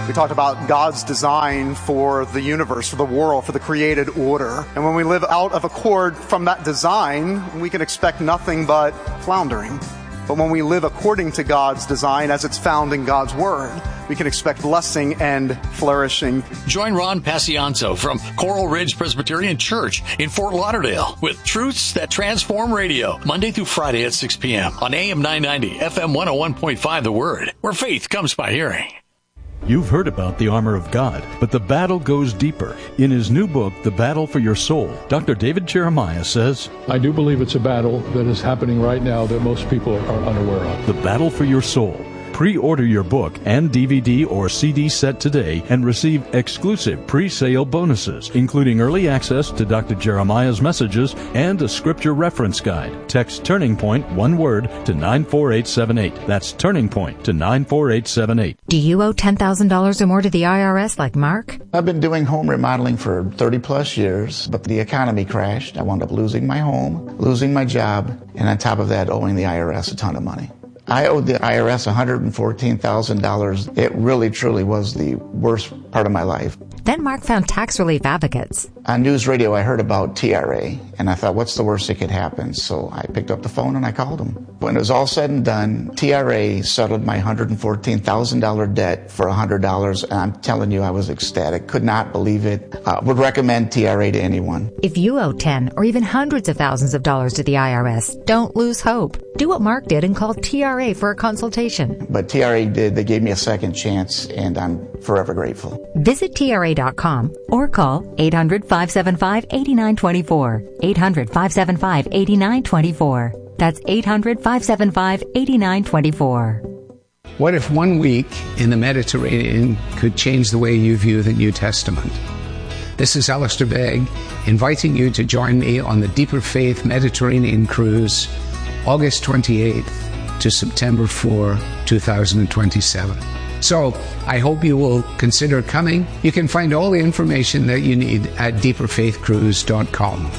We talked about God's design for the universe, for the world, for the created order. And when we live out of accord from that design, we can expect nothing but floundering. But when we live according to God's design as it's found in God's Word, we can expect blessing and flourishing. Join Ron Pacianzo from Coral Ridge Presbyterian Church in Fort Lauderdale with Truths That Transform Radio, Monday through Friday at 6 p.m. on AM 990, FM 101.5 The Word, where faith comes by hearing. You've heard about the armor of God, but the battle goes deeper. In his new book, The Battle for Your Soul, Dr. David Jeremiah says, I do believe it's a battle that is happening right now that most people are unaware of. The Battle for Your Soul. Pre-order your book and DVD or CD set today and receive exclusive pre-sale bonuses, including early access to Dr. Jeremiah's messages and a scripture reference guide. Text Turning Point, one word, to 94878. That's Turning Point to 94878. Do you owe $10,000 or more to the IRS like Mark? I've been doing home remodeling for 30 plus years, but the economy crashed. I wound up losing my home, losing my job, and on top of that, owing the IRS a ton of money. I owed the IRS $114,000. It really, truly was the worst part of my life. Then Mark found Tax Relief Advocates. On news radio, I heard about TRA, and I thought, what's the worst that could happen? So I picked up the phone and I called them. When it was all said and done, TRA settled my $114,000 debt for $100, and I'm telling you, I was ecstatic. Could not believe it. Would recommend TRA to anyone. If you owe 10 or even hundreds of thousands of dollars to the IRS, don't lose hope. Do what Mark did and call TRA for a consultation. But TRA did. They gave me a second chance, and I'm forever grateful. Visit TRA.com or call 800-575-8924. 800-575-8924. That's 800-575-8924. What if 1 week in the Mediterranean could change the way you view the New Testament? This is Alistair Begg, inviting you to join me on the Deeper Faith Mediterranean Cruise, August 28th to September 4, 2027. So I hope you will consider coming. You can find all the information that you need at deeperfaithcruise.com.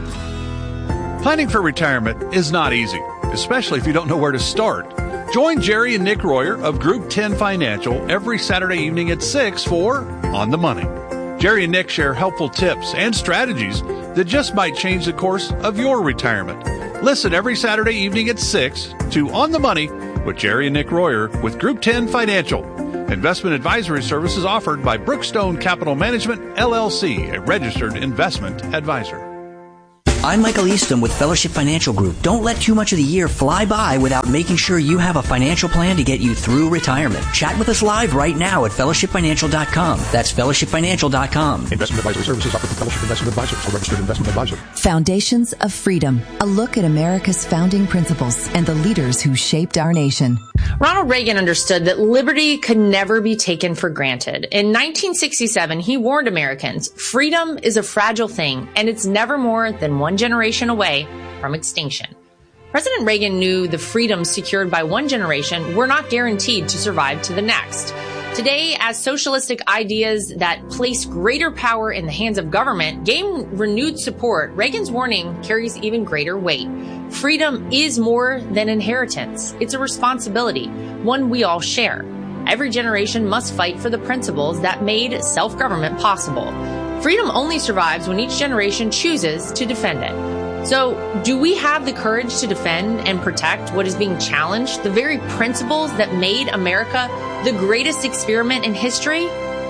Planning for retirement is not easy, especially if you don't know where to start. Join Jerry and Nick Royer of Group 10 Financial every Saturday evening at 6 for On the Money. Jerry and Nick share helpful tips and strategies that just might change the course of your retirement. Listen every Saturday evening at 6 to On the Money with Jerry and Nick Royer with Group 10 Financial. Investment advisory services offered by Brookstone Capital Management, LLC, a registered investment advisor. I'm Michael Easton with Fellowship Financial Group. Don't let too much of the year fly by without making sure you have a financial plan to get you through retirement. Chat with us live right now at fellowshipfinancial.com. That's fellowshipfinancial.com. Investment advisory services offered through Fellowship Investment Advisors, a registered investment advisor. Foundations of Freedom, a look at America's founding principles and the leaders who shaped our nation. Ronald Reagan understood that liberty could never be taken for granted. In 1967, he warned Americans, freedom is a fragile thing, and it's never more than one generation away from extinction. President Reagan knew the freedoms secured by one generation were not guaranteed to survive to the next. Today, as socialistic ideas that place greater power in the hands of government gain renewed support, Reagan's warning carries even greater weight. Freedom is more than inheritance. It's a responsibility, one we all share. Every generation must fight for the principles that made self-government possible. Freedom only survives when each generation chooses to defend it. So, do we have the courage to defend and protect what is being challenged, the very principles that made America the greatest experiment in history?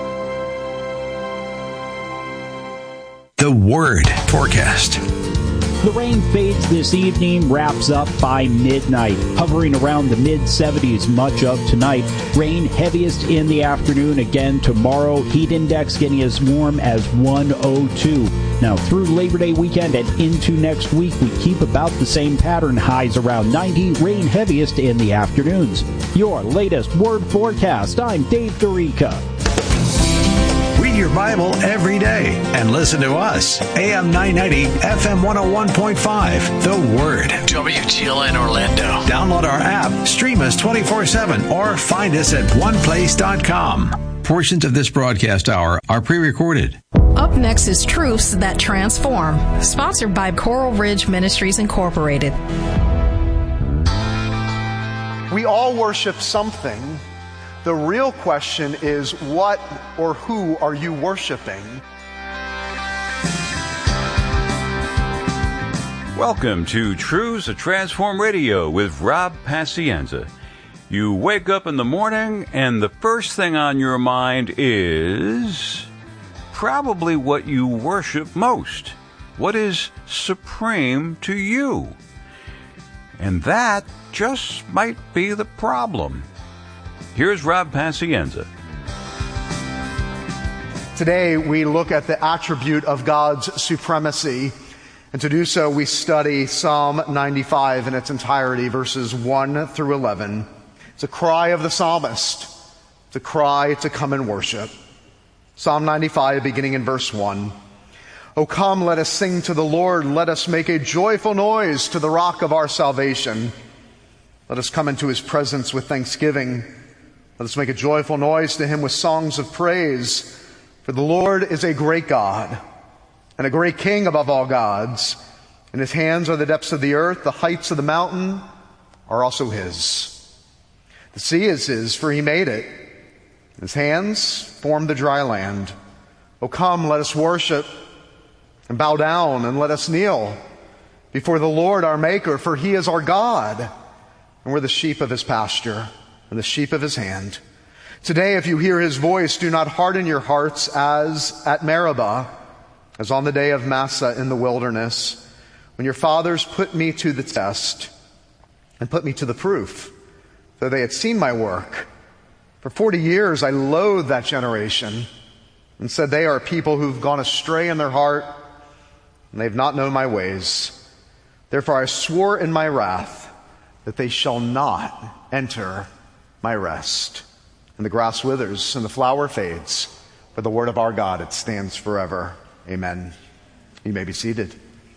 The Word Forecast. The rain fades this evening, wraps up by midnight, hovering around the mid-70s much of tonight. Rain heaviest in the afternoon again tomorrow. Heat index getting as warm as 102. Now, through Labor Day weekend and into next week, we keep about the same pattern. Highs around 90, rain heaviest in the afternoons. Your latest Word Forecast. I'm Dave Dorica. Read your Bible every day and listen to us. AM 990, FM 101.5, The Word. WTLN Orlando. Download our app, stream us 24/7, or find us at oneplace.com. Portions of this broadcast hour are pre-recorded. Up next is Truths That Transform, sponsored by Coral Ridge Ministries Incorporated. We all worship something, The real question is, what or who are you worshiping? Welcome to Truths That Transform Radio with Rob Pacienza. You wake up in the morning and the first thing on your mind is probably what you worship most. What is supreme to you? And that just might be the problem. Here's Rob Pacienza. Today we look at the attribute of God's supremacy. And to do so, we study Psalm 95 in its entirety, verses 1 through 11. It's a cry of the psalmist. It's a cry to come and worship. Psalm 95, beginning in verse 1. O come, let us sing to the Lord. Let us make a joyful noise to the rock of our salvation. Let us come into his presence with thanksgiving. Let us make a joyful noise to him with songs of praise. For the Lord is a great God and a great King above all gods. In his hands are the depths of the earth. The heights of the mountain are also his. The sea is his, for he made it. His hands formed the dry land. O come, let us worship and bow down and let us kneel before the Lord our Maker, for he is our God, and we're the sheep of his pasture and the sheep of his hand. Today, if you hear his voice, do not harden your hearts as at Meribah, as on the day of Massah in the wilderness, when your fathers put me to the test and put me to the proof, though they had seen my work. For 40 years I loathed that generation and said, they are people who've gone astray in their heart, and they've not known my ways. Therefore I swore in my wrath that they shall not enter my rest. And the grass withers and the flower fades, but the word of our God, it stands forever. Amen. You may be seated.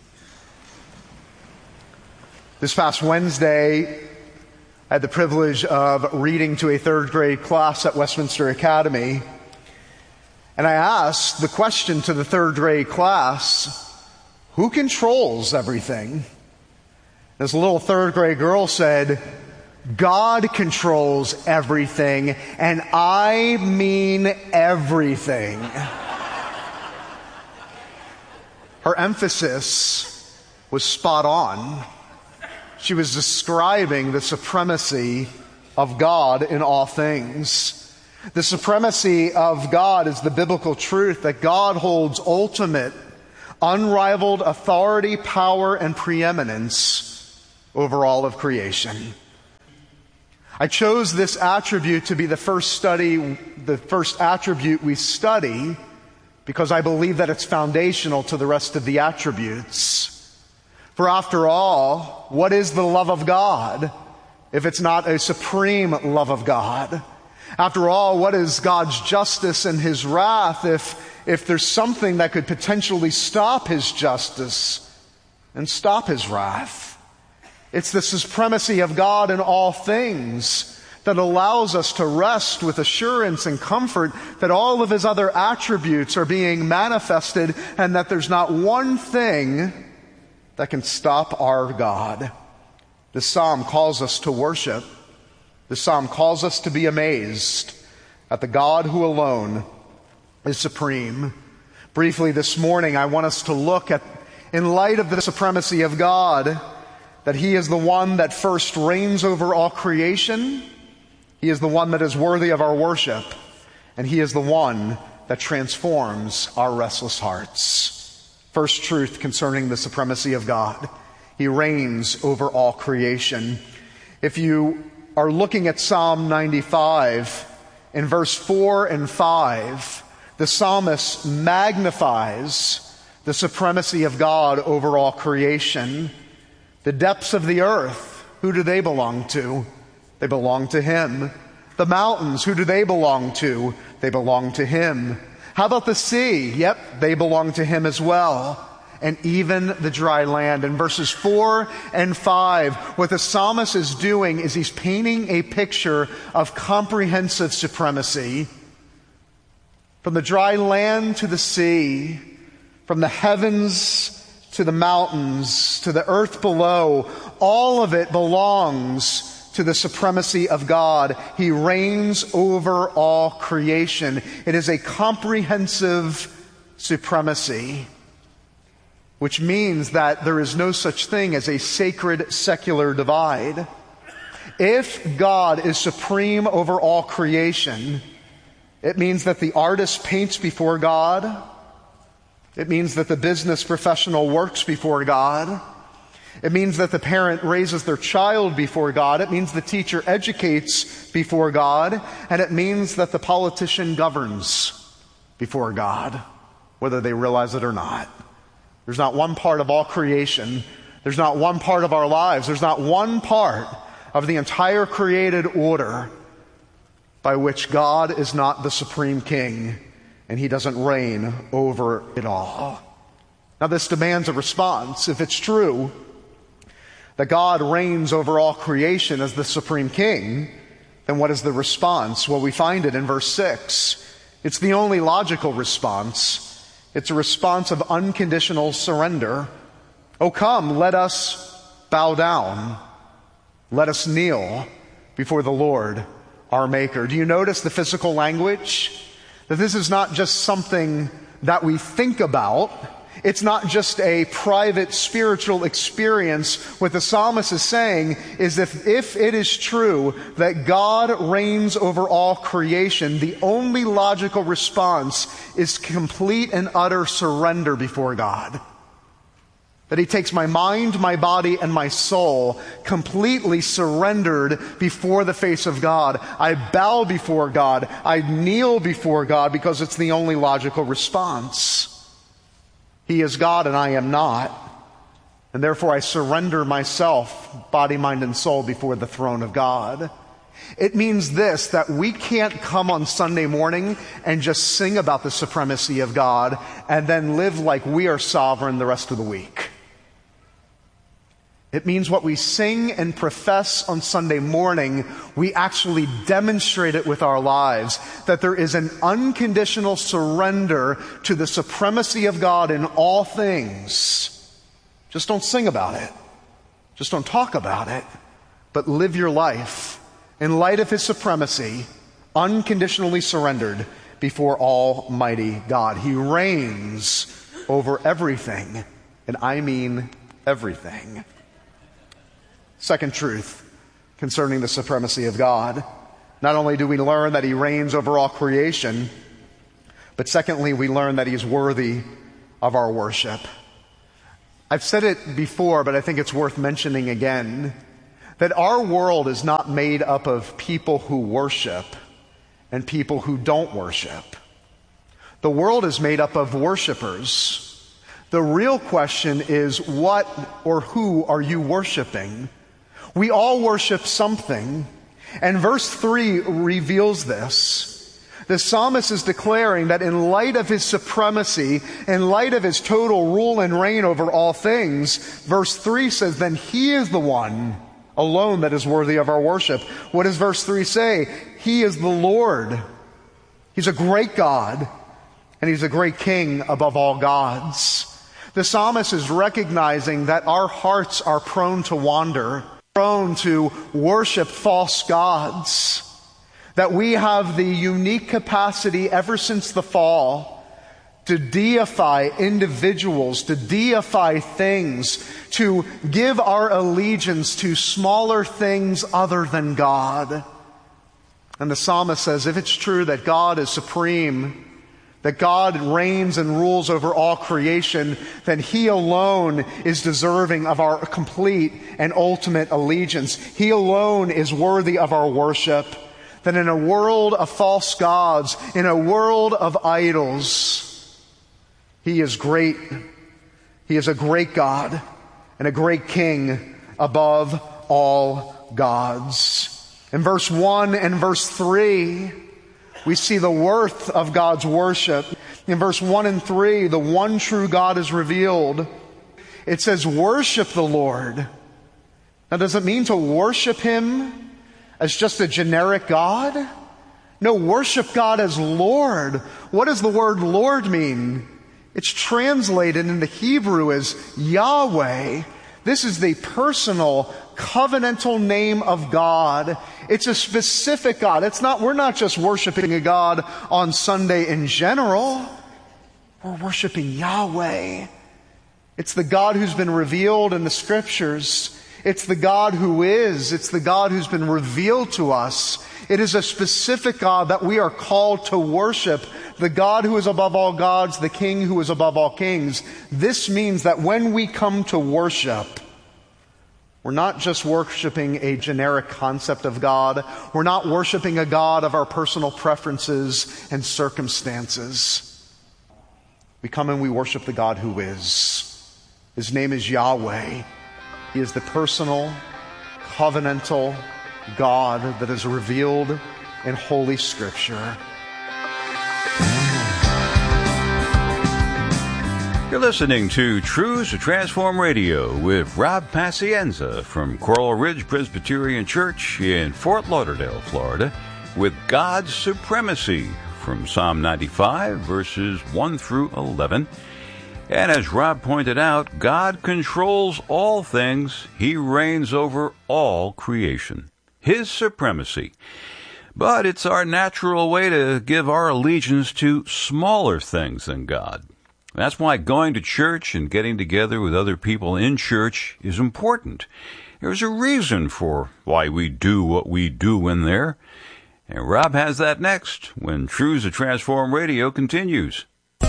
This past Wednesday, I had the privilege of reading to a third grade class at Westminster Academy. And I asked the question to the third grade class, who controls everything? This little third grade girl said, God controls everything, and I mean everything. Her emphasis was spot on. She was describing the supremacy of God in all things. The supremacy of God is the biblical truth that God holds ultimate, unrivaled authority, power, and preeminence over all of creation. I chose this attribute to be the first attribute we study, because I believe that it's foundational to the rest of the attributes. For after all, what is the love of God if it's not a supreme love of God? After all, what is God's justice and his wrath if there's something that could potentially stop his justice and stop his wrath? It's the supremacy of God in all things that allows us to rest with assurance and comfort that all of his other attributes are being manifested, and that there's not one thing that can stop our God. This psalm calls us to worship. This psalm calls us to be amazed at the God who alone is supreme. Briefly this morning, I want us to look at, in light of the supremacy of God, that he is the one that first reigns over all creation. He is the one that is worthy of our worship, and he is the one that transforms our restless hearts. First truth concerning the supremacy of God: he reigns over all creation. If you are looking at Psalm 95, in verse 4 and 5, the psalmist magnifies the supremacy of God over all creation. The depths of the earth, who do they belong to? They belong to him. The mountains, who do they belong to? They belong to him. How about the sea? Yep, they belong to him as well. And even the dry land. In verses 4 and 5, what the psalmist is doing is he's painting a picture of comprehensive supremacy. From the dry land to the sea, from the heavens to the mountains, to the earth below, all of it belongs to the supremacy of God. He reigns over all creation. It is a comprehensive supremacy, which means that there is no such thing as a sacred secular divide. If God is supreme over all creation, it means that the artist paints before God. It means that the business professional works before God. It means that the parent raises their child before God. It means the teacher educates before God. And it means that the politician governs before God, whether they realize it or not. There's not one part of all creation. There's not one part of our lives. There's not one part of the entire created order by which God is not the supreme king and he doesn't reign over it all. Now, this demands a response. If it's true that God reigns over all creation as the supreme king, then what is the response? Well, we find it in verse 6. It's the only logical response. It's a response of unconditional surrender. Oh, come, let us bow down. Let us kneel before the Lord, our Maker. Do you notice the physical language? That this is not just something that we think about. It's not just a private spiritual experience. What the psalmist is saying is if it is true that God reigns over all creation, the only logical response is complete and utter surrender before God. That he takes my mind, my body, and my soul completely surrendered before the face of God. I bow before God. I kneel before God because it's the only logical response. He is God and I am not. And therefore I surrender myself, body, mind, and soul before the throne of God. It means this, that we can't come on Sunday morning and just sing about the supremacy of God and then live like we are sovereign the rest of the week. It means what we sing and profess on Sunday morning, we actually demonstrate it with our lives, that there is an unconditional surrender to the supremacy of God in all things. Just don't sing about it. Just don't talk about it. But live your life in light of his supremacy, unconditionally surrendered before Almighty God. He reigns over everything, and I mean everything. Second truth concerning the supremacy of God. Not only do we learn that he reigns over all creation, but secondly, we learn that he's worthy of our worship. I've said it before, but I think it's worth mentioning again, that our world is not made up of people who worship and people who don't worship. The world is made up of worshipers. The real question is, what or who are you worshiping? We all worship something, and verse 3 reveals this. The psalmist is declaring that in light of his supremacy, in light of his total rule and reign over all things, verse 3 says, then he is the one alone that is worthy of our worship. What does verse 3 say? He is the Lord. He's a great God, and he's a great king above all gods. The psalmist is recognizing that our hearts are prone to wander, prone to worship false gods, that we have the unique capacity ever since the fall to deify individuals, to deify things, to give our allegiance to smaller things other than God. And the psalmist says, if it's true that God is supreme, that God reigns and rules over all creation, then he alone is deserving of our complete and ultimate allegiance. He alone is worthy of our worship. That in a world of false gods, in a world of idols, he is great. He is a great God and a great king above all gods. In verse 1 and verse 3, we see the worth of God's worship. In verse 1 and 3, the one true God is revealed. It says, worship the Lord. Now, does it mean to worship him as just a generic God? No, worship God as Lord. What does the word Lord mean? It's translated into Hebrew as Yahweh. This is the personal, covenantal name of God. It's a specific God. We're not just worshiping a God on Sunday in general. We're worshiping Yahweh. It's the God who's been revealed in the Scriptures. It's the God who is. It's the God who's been revealed to us. It is a specific God that we are called to worship. The God who is above all gods, the King who is above all kings. This means that when we come to worship, we're not just worshiping a generic concept of God. We're not worshiping a God of our personal preferences and circumstances. We come and we worship the God who is. His name is Yahweh. He is the personal, covenantal God that is revealed in Holy Scripture. You're listening to Truths to Transform Radio with Rob Pacienza from Coral Ridge Presbyterian Church in Fort Lauderdale, Florida, with God's supremacy from Psalm 95, verses 1 through 11. And as Rob pointed out, God controls all things. He reigns over all creation. His supremacy. But it's our natural way to give our allegiance to smaller things than God. That's why going to church and getting together with other people in church is important. There's a reason for why we do what we do in there. And Rob has that next when Truths to Transform Radio continues.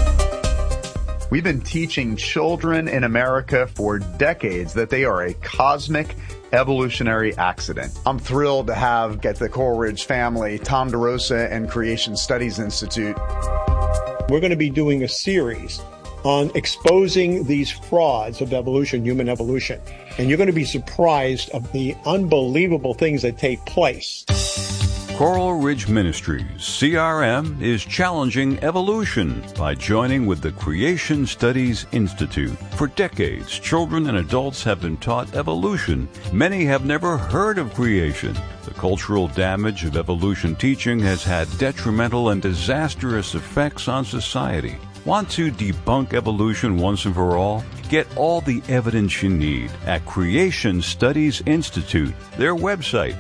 We've been teaching children in America for decades that they are a cosmic evolutionary accident. I'm thrilled to have at the Coral Ridge family, Tom DeRosa and Creation Studies Institute. We're going to be doing a series on exposing these frauds of evolution, human evolution. And you're going to be surprised of the unbelievable things that take place. Coral Ridge Ministries, CRM, is challenging evolution by joining with the Creation Studies Institute. For decades, children and adults have been taught evolution. Many have never heard of creation. The cultural damage of evolution teaching has had detrimental and disastrous effects on society. Want to debunk evolution once and for all? Get all the evidence you need at Creation Studies Institute, their website,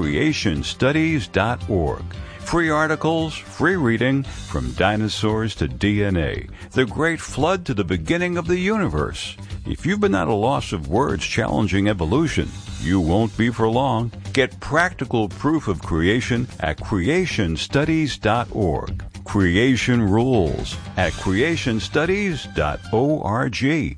creationstudies.org. Free articles, free reading, from dinosaurs to DNA, the great flood to the beginning of the universe. If you've been at a loss of words challenging evolution, you won't be for long. Get practical proof of creation at creationstudies.org. Creation rules at creationstudies.org.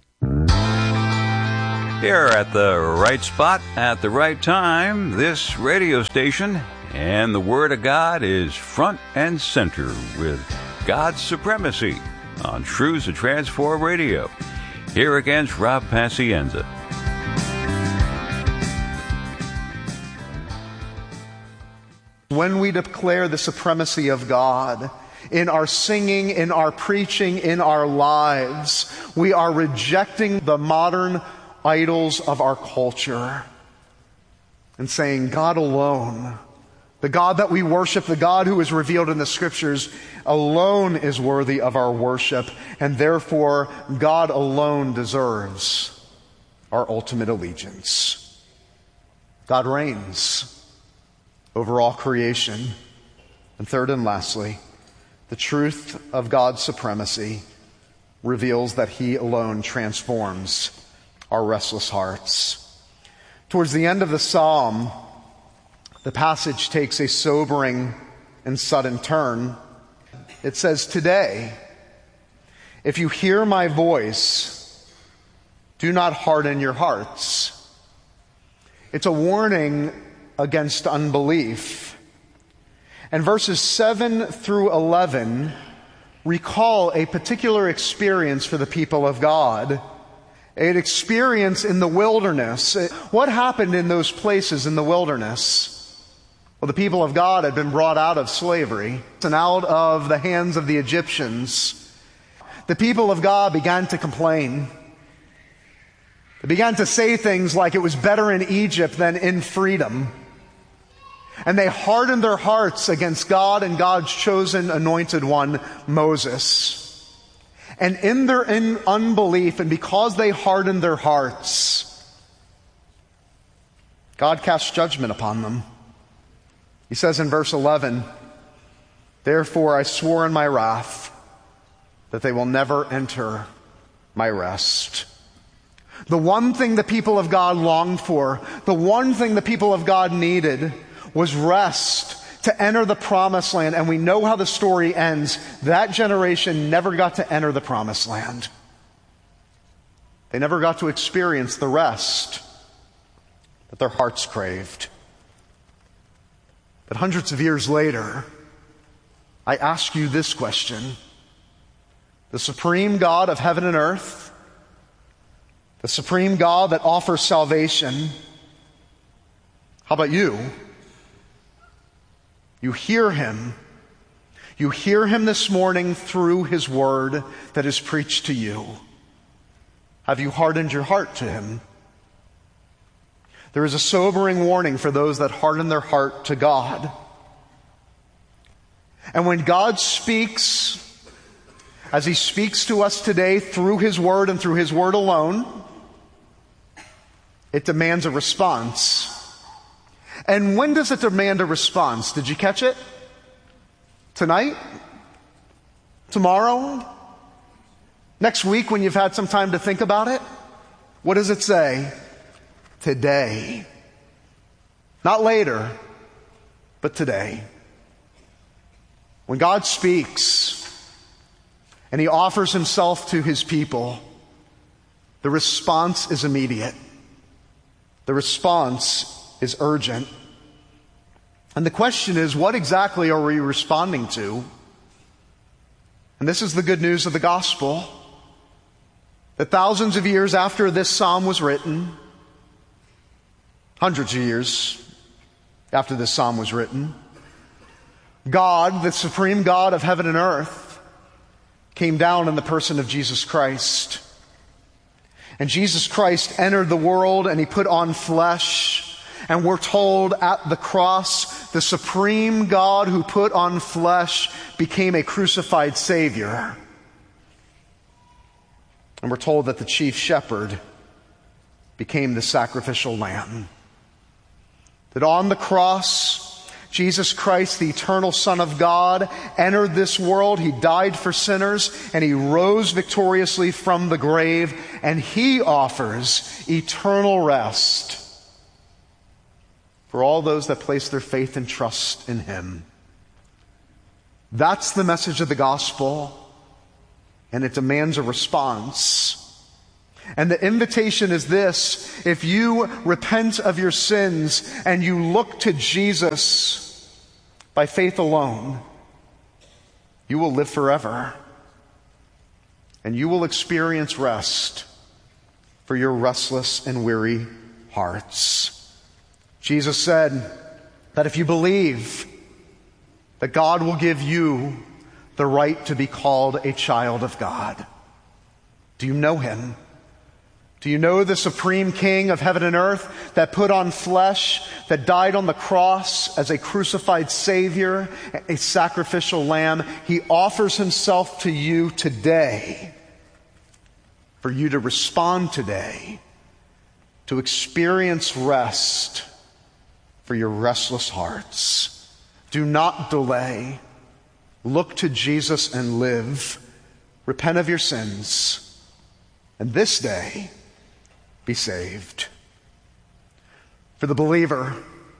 Here at the right spot at the right time, this radio station and the Word of God is front and center with God's supremacy on Truths to Transform Radio. Here again's Rob Pacienza. When we declare the supremacy of God in our singing, in our preaching, in our lives, we are rejecting the modern idols of our culture and saying God alone, the God that we worship, the God who is revealed in the Scriptures, alone is worthy of our worship, and therefore God alone deserves our ultimate allegiance. God reigns over all creation. And third and lastly, the truth of God's supremacy reveals that He alone transforms our restless hearts. Towards the end of the psalm, the passage takes a sobering and sudden turn. It says, "Today, if you hear my voice, do not harden your hearts." It's a warning against unbelief. And verses 7 through 11 recall a particular experience for the people of God. An experience in the wilderness. What happened in those places in the wilderness? Well, the people of God had been brought out of slavery and out of the hands of the Egyptians. The people of God began to complain. They began to say things like it was better in Egypt than in freedom. And they hardened their hearts against God and God's chosen anointed one, Moses. And in their unbelief, and because they hardened their hearts, God casts judgment upon them. He says in verse 11, "Therefore I swore in my wrath that they will never enter my rest." The one thing the people of God longed for, the one thing the people of God needed was rest to enter the promised land. And we know how the story ends. That generation never got to enter the promised land. They never got to experience the rest that their hearts craved. But hundreds of years later, I ask you this question. The supreme God of heaven and earth, the supreme God that offers salvation, how about you? You hear Him. You hear Him this morning through His word that is preached to you. Have you hardened your heart to Him? There is a sobering warning for those that harden their heart to God. And when God speaks, as He speaks to us today through His word and through His word alone, it demands a response. And when does it demand a response? Did you catch it? Tonight? Tomorrow? Next week when you've had some time to think about it? What does it say? Today. Not later, but today. When God speaks and He offers Himself to His people, the response is immediate. The response is urgent. And the question is, what exactly are we responding to? And this is the good news of the gospel. That thousands of years after this psalm was written, hundreds of years after this psalm was written, God, the supreme God of heaven and earth, came down in the person of Jesus Christ. And Jesus Christ entered the world and He put on flesh. And we're told at the cross, the supreme God who put on flesh became a crucified Savior. And we're told that the chief shepherd became the sacrificial lamb. That on the cross, Jesus Christ, the eternal Son of God, entered this world. He died for sinners, and He rose victoriously from the grave, and He offers eternal rest for all those that place their faith and trust in Him. That's the message of the gospel, and it demands a response. And the invitation is this: if you repent of your sins and you look to Jesus by faith alone, you will live forever. And you will experience rest for your restless and weary hearts. Jesus said that if you believe, that God will give you the right to be called a child of God. Do you know Him? Do you know the supreme King of heaven and earth that put on flesh, that died on the cross as a crucified Savior, a sacrificial lamb? He offers Himself to you today for you to respond today, to experience rest for your restless hearts. Do not delay. Look to Jesus and live. Repent of your sins, and this day be saved. For the believer,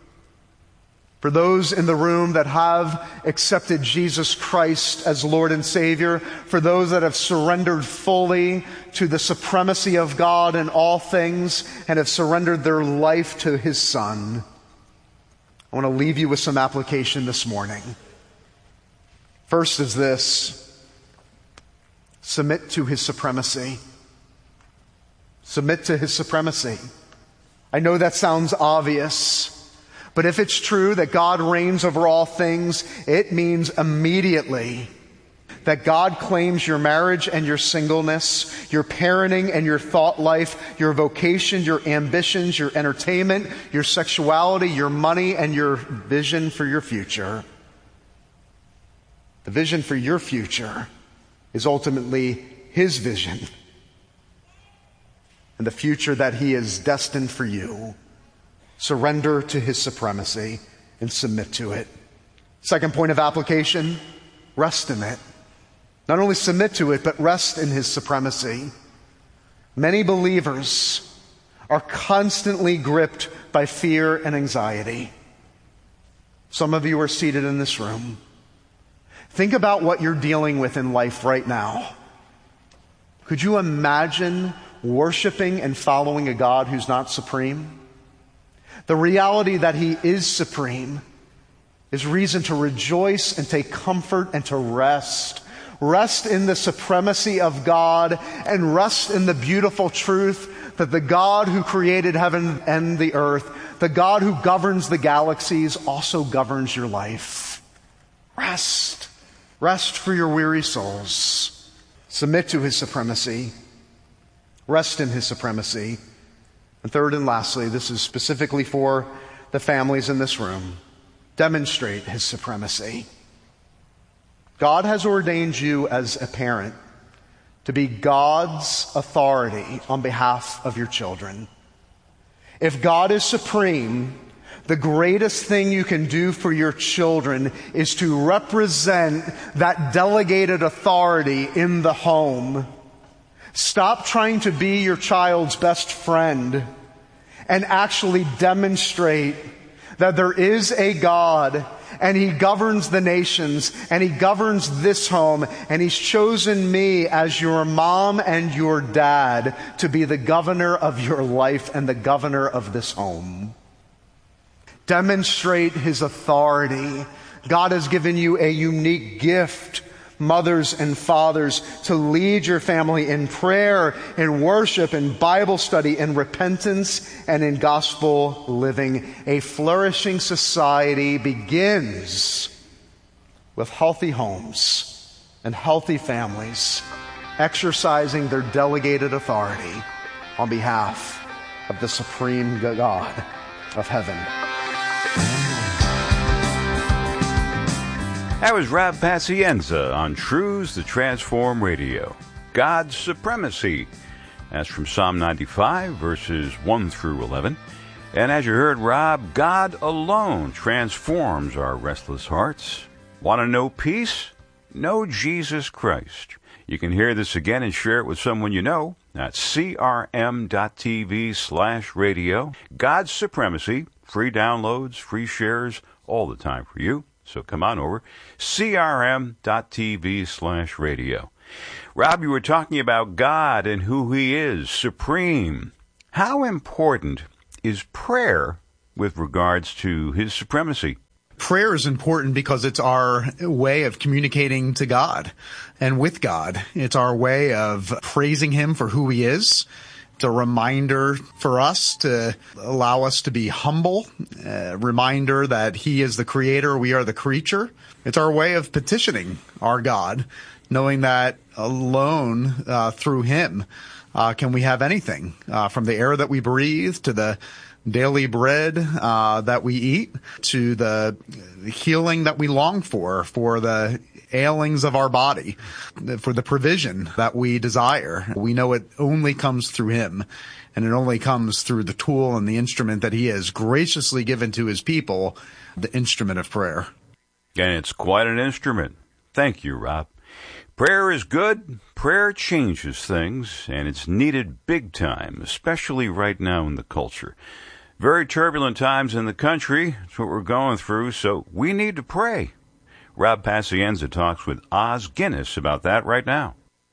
for those in the room that have accepted Jesus Christ as Lord and Savior, for those that have surrendered fully to the supremacy of God in all things and have surrendered their life to His Son, I want to leave you with some application this morning. First is this: submit to His supremacy. Submit to His supremacy. I know that sounds obvious, but if it's true that God reigns over all things, it means immediately that God claims your marriage and your singleness, your parenting and your thought life, your vocation, your ambitions, your entertainment, your sexuality, your money, and your vision for your future. The vision for your future is ultimately His vision, and the future that He is destined for you. Surrender to his supremacy and submit to it. Second point of application, rest in it. Not only submit to it, but rest in his supremacy. Many believers are constantly gripped by fear and anxiety. Some of you are seated in this room. Think about what you're dealing with in life right now. Could you imagine worshiping and following a God who's not supreme? The reality that he is supreme is reason to rejoice and take comfort and to rest. Rest in the supremacy of God and rest in the beautiful truth that the God who created heaven and the earth, the God who governs the galaxies, also governs your life. Rest. Rest for your weary souls. Submit to his supremacy. Rest in his supremacy. And third and lastly, this is specifically for the families in this room. Demonstrate his supremacy. God has ordained you as a parent to be God's authority on behalf of your children. If God is supreme, the greatest thing you can do for your children is to represent that delegated authority in the home. Stop trying to be your child's best friend and actually demonstrate that there is a God and he governs the nations and he governs this home and he's chosen me as your mom and your dad to be the governor of your life and the governor of this home. Demonstrate his authority. God has given you a unique gift, mothers and fathers, to lead your family in prayer, in worship, in Bible study, in repentance, and in gospel living. A flourishing society begins with healthy homes and healthy families exercising their delegated authority on behalf of the supreme God of heaven. That was Rob Pacienza on Truths That Transform Radio. God's Supremacy. That's from Psalm 95, verses 1 through 11. And as you heard Rob, God alone transforms our restless hearts. Want to know peace? Know Jesus Christ. You can hear this again and share it with someone you know. That's crm.tv/radio. God's Supremacy. Free downloads, free shares, all the time for you. So come on over, crm.tv/radio. Rob, you were talking about God and who he is, supreme. How important is prayer with regards to his supremacy? Prayer is important because it's our way of communicating to God and with God. It's our way of praising him for who he is. It's a reminder for us to allow us to be humble, a reminder that he is the creator, we are the creature. It's our way of petitioning our God, knowing that alone through him can we have anything, from the air that we breathe to the daily bread that we eat to the healing that we long for the ailings of our body, for the provision that we desire. We know it only comes through him, and it only comes through the tool and the instrument that he has graciously given to his people, the instrument of prayer. And it's quite an instrument. Thank you, Rob. Prayer is good. Prayer changes things, and it's needed big time, especially right now in the culture. Very turbulent times in the country. That's what we're going through, so we need to pray. Rob Pacienza talks with Os Guinness about that right now.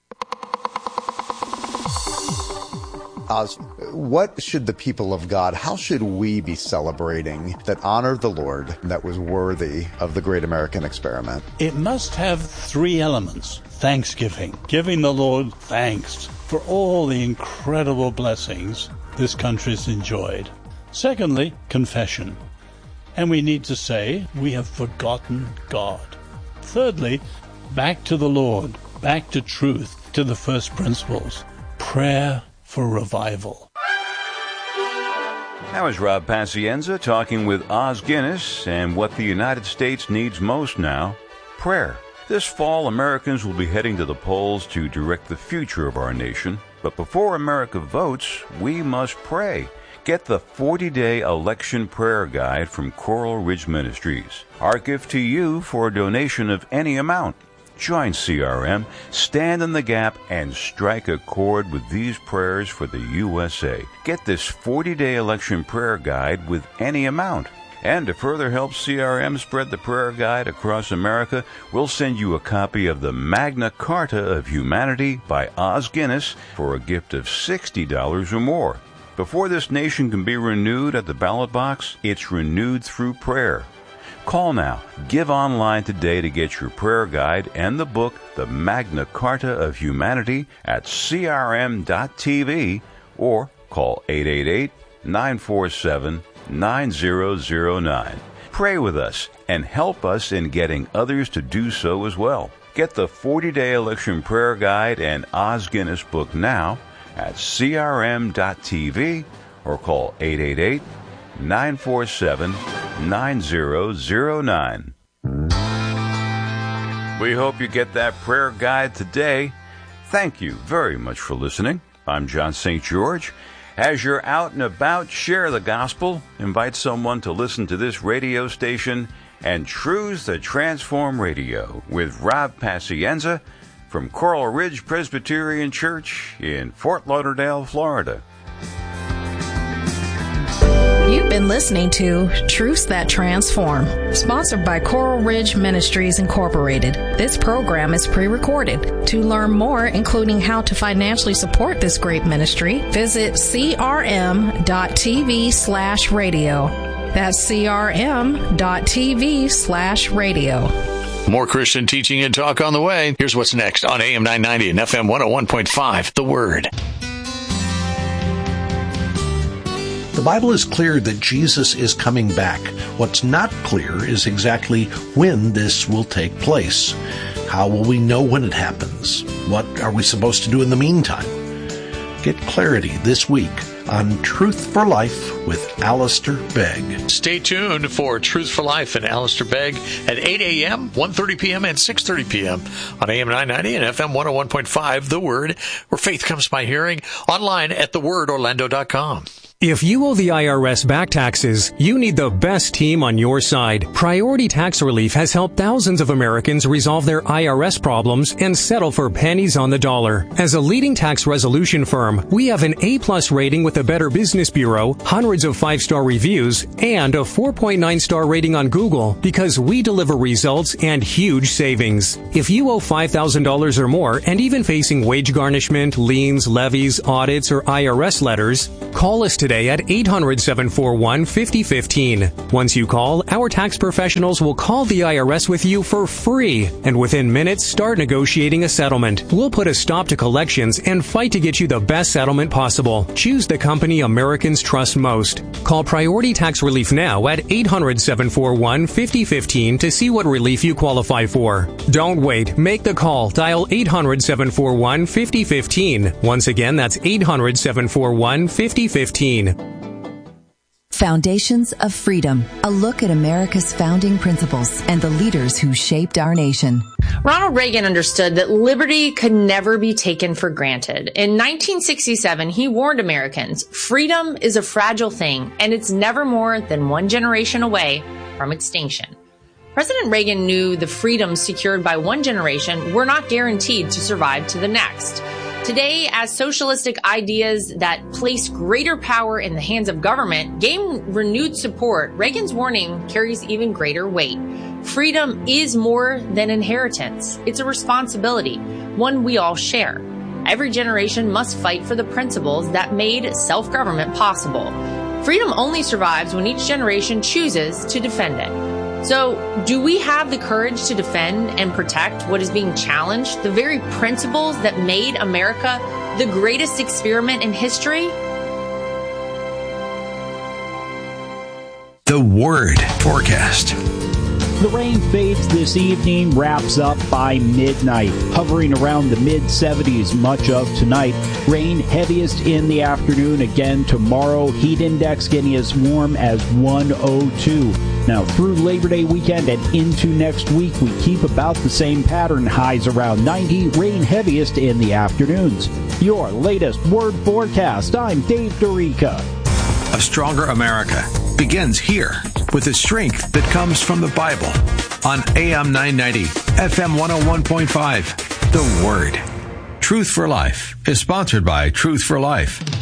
Os, what should the people of God, how should we be celebrating that honored the Lord, that was worthy of the great American experiment? It must have three elements. Thanksgiving, giving the Lord thanks for all the incredible blessings this country's enjoyed. Secondly, confession. And we need to say, we have forgotten God. Thirdly, back to the Lord, back to truth, to the first principles. Prayer for revival. That was Rob Pacienza talking with Os Guinness, and what the United States needs most now, prayer. This fall, Americans will be heading to the polls to direct the future of our nation. But before America votes, we must pray. Get the 40-day election prayer guide from Coral Ridge Ministries. Our gift to you for a donation of any amount. Join CRM, stand in the gap, and strike a chord with these prayers for the USA. Get this 40-day election prayer guide with any amount. And to further help CRM spread the prayer guide across America, we'll send you a copy of the Magna Carta of Humanity by Os Guinness for a gift of $60 or more. Before this nation can be renewed at the ballot box, it's renewed through prayer. Call now, give online today to get your prayer guide and the book, The Magna Carta of Humanity, at crm.tv or call 888-947-9009. Pray with us and help us in getting others to do so as well. Get the 40-day election prayer guide and Os Guinness book now at crm.tv or call 888-947-9009. We hope you get that prayer guide today. Thank you very much for listening. I'm John St. George. As you're out and about, share the gospel, invite someone to listen to this radio station, and Truths That Transform Radio with Rob Pacienza from Coral Ridge Presbyterian Church in Fort Lauderdale, Florida. You've been listening to Truths That Transform, sponsored by Coral Ridge Ministries Incorporated. This program is pre-recorded. To learn more, including how to financially support this great ministry, visit crm.tv/radio. That's crm.tv/radio. More Christian teaching and talk on the way. Here's what's next on AM 990 and FM 101.5, The Word. The Bible is clear that Jesus is coming back. What's not clear is exactly when this will take place. How will we know when it happens? What are we supposed to do in the meantime? Get clarity this week on Truth for Life with Alistair Begg. Stay tuned for Truth for Life and Alistair Begg at 8 a.m., 1:30 p.m., and 6:30 p.m. on AM 990 and FM 101.5, The Word, where faith comes by hearing, online at thewordorlando.com. If you owe the IRS back taxes, you need the best team on your side. Priority Tax Relief has helped thousands of Americans resolve their IRS problems and settle for pennies on the dollar. As a leading tax resolution firm, we have an A+ rating with the Better Business Bureau, hundreds of 5-star reviews, and a 4.9-star rating on Google because we deliver results and huge savings. If you owe $5,000 or more and even facing wage garnishment, liens, levies, audits, or IRS letters, call us today at 800-741-5015. Once you call, our tax professionals will call the IRS with you for free, and within minutes start negotiating a settlement. We'll put a stop to collections and fight to get you the best settlement possible. Choose the company Americans trust most. Call Priority Tax Relief now at 800-741-5015 to see what relief you qualify for. Don't wait. Make the call. Dial 800-741-5015. Once again, that's 800-741-5015. Foundations of Freedom, a look at America's founding principles and the leaders who shaped our nation. Ronald Reagan understood that liberty could never be taken for granted. In 1967, he warned Americans, freedom is a fragile thing, and it's never more than one generation away from extinction. President Reagan knew the freedoms secured by one generation were not guaranteed to survive to the next. Today, as socialistic ideas that place greater power in the hands of government gain renewed support, Reagan's warning carries even greater weight. Freedom is more than inheritance. It's a responsibility, one we all share. Every generation must fight for the principles that made self-government possible. Freedom only survives when each generation chooses to defend it. So, do we have the courage to defend and protect what is being challenged, the very principles that made America the greatest experiment in history? The Word forecast. The rain fades this evening, wraps up by midnight, hovering around the mid-70s much of tonight. Rain heaviest in the afternoon again tomorrow. Heat index getting as warm as 102. Now, through Labor Day weekend and into next week, we keep about the same pattern. Highs around 90, rain heaviest in the afternoons. Your latest Word forecast. I'm Dave Dorica. A stronger America begins here with the strength that comes from the Bible on AM 990, FM 101.5. The Word. Truth for Life is sponsored by Truth for Life.